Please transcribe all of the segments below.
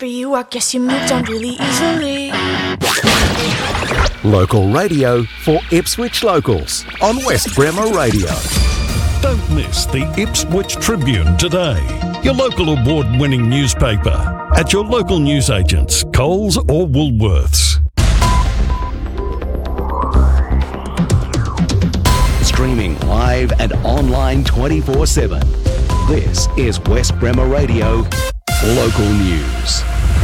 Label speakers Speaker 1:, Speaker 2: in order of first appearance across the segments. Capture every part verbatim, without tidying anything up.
Speaker 1: for you, I guess you moved on really easily.
Speaker 2: Local radio for Ipswich locals on West Bremer Radio.
Speaker 3: Don't miss the Ipswich Tribune today, your local award-winning newspaper, at your local newsagents, Coles or Woolworths.
Speaker 2: Streaming live and online twenty-four seven. This is West Bremer Radio Local News.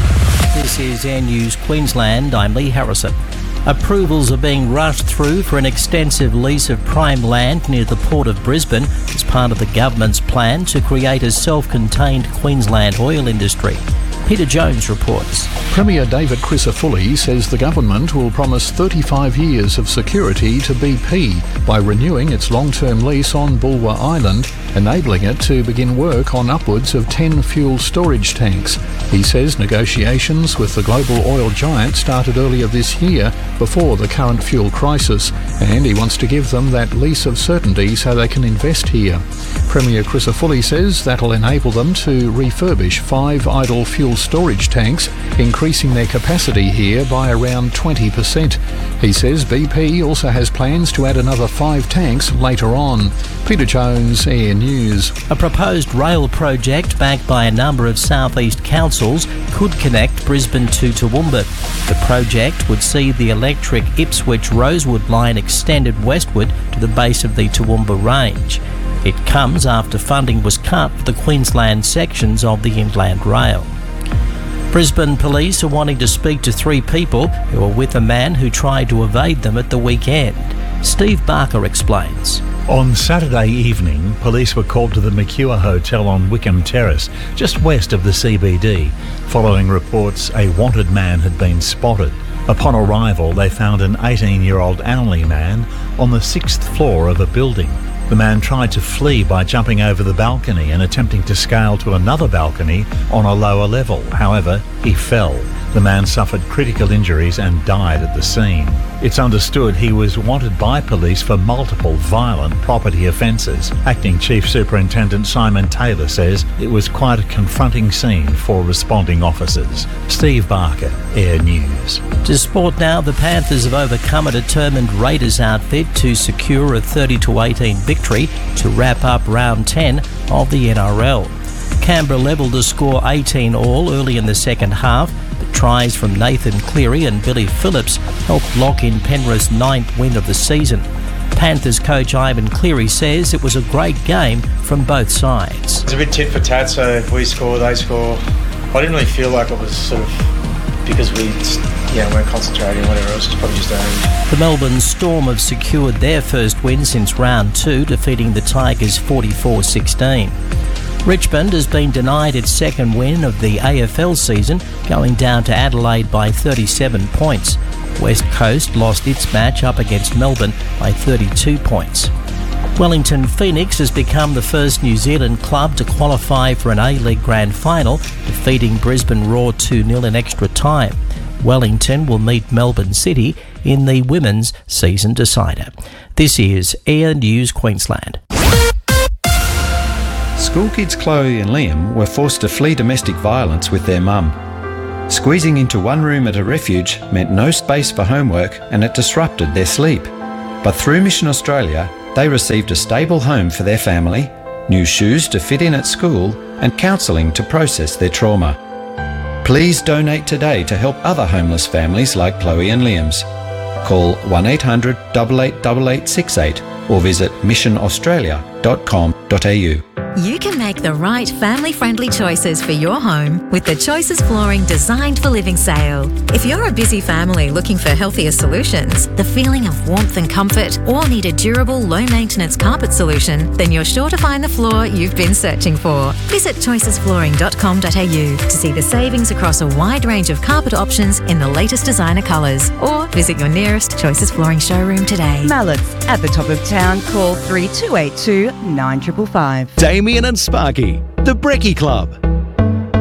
Speaker 4: This is Air News Queensland. I'm Lee Harrison. Approvals are being rushed through for an extensive lease of prime land near the Port of Brisbane as part of the government's plan to create a self-contained Queensland oil industry. Peter Jones reports.
Speaker 5: Premier David Crisafulli says the government will promise thirty-five years of security to B P by renewing its long-term lease on Bulwer Island, enabling it to begin work on upwards of ten fuel storage tanks. He says negotiations with the global oil giant started earlier this year before the current fuel crisis, and he wants to give them that lease of certainty so they can invest here. Premier Crisafulli says that'll enable them to refurbish five idle fuel storage tanks, increasing their capacity here by around twenty percent. He says B P also has plans to add another five tanks later on. Peter Jones, Air News.
Speaker 4: A proposed rail project backed by a number of southeast councils could connect Brisbane to Toowoomba. The project would see the electric Ipswich-Rosewood line extended westward to the base of the Toowoomba Range. It comes after funding was cut for the Queensland sections of the Inland Rail. Brisbane police are wanting to speak to three people who were with a man who tried to evade them at the weekend. Steve Barker explains.
Speaker 6: On Saturday evening, police were called to the McCure Hotel on Wickham Terrace, just west of the C B D, following reports a wanted man had been spotted. Upon arrival, they found an eighteen-year-old Anley man on the sixth floor of a building. The man tried to flee by jumping over the balcony and attempting to scale to another balcony on a lower level. However, he fell. The man suffered critical injuries and died at the scene. It's understood he was wanted by police for multiple violent property offences. Acting Chief Superintendent Simon Taylor says it was quite a confronting scene for responding officers. Steve Barker, Air News.
Speaker 4: To sport now, the Panthers have overcome a determined Raiders outfit to secure a thirty to eighteen victory to wrap up round ten of the N R L. Canberra levelled the score eighteen all early in the second half, but tries from Nathan Cleary and Billy Phillips helped lock in Penrith's ninth win of the season. Panthers coach Ivan Cleary says it was a great game from both sides.
Speaker 7: It's a bit tit for tat, so if we score, they score. I didn't really feel like it was sort of because we yeah, weren't concentrating or whatever else, it's probably just aimed.
Speaker 4: The Melbourne Storm have secured their first win since round two, defeating the Tigers forty-four sixteen. Richmond has been denied its second win of the A F L season, going down to Adelaide by thirty-seven points. West Coast lost its match up against Melbourne by thirty-two points. Wellington Phoenix has become the first New Zealand club to qualify for an A-League Grand Final, defeating Brisbane Roar two nil in extra time. Wellington will meet Melbourne City in the women's season decider. This is Air News Queensland.
Speaker 8: School kids Chloe and Liam were forced to flee domestic violence with their mum. Squeezing into one room at a refuge meant no space for homework and it disrupted their sleep. But through Mission Australia, they received a stable home for their family, new shoes to fit in at school, and counselling to process their trauma. Please donate today to help other homeless families like Chloe and Liam's. Call one eight hundred, eight eight eight eight six eight or visit mission australia dot com dot a u.
Speaker 9: You can make the right family-friendly choices for your home with the Choices Flooring Designed for Living sale. If you're a busy family looking for healthier solutions, the feeling of warmth and comfort, or need a durable, low-maintenance carpet solution, then you're sure to find the floor you've been searching for. Visit choices flooring dot com dot a u to see the savings across a wide range of carpet options in the latest designer colours, or visit your nearest Choices Flooring showroom today.
Speaker 10: Mallets at the top of town. Call three two eight two, nine five five five.
Speaker 2: Damien and Sparky, the Brekkie Club.